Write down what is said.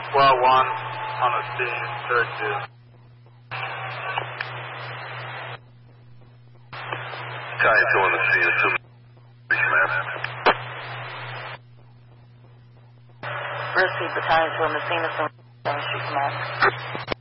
Squad 1 on the scene, search is. Battalion 2 on the scene, assume man. Repeat, Battalion 2 on the scene, assume command.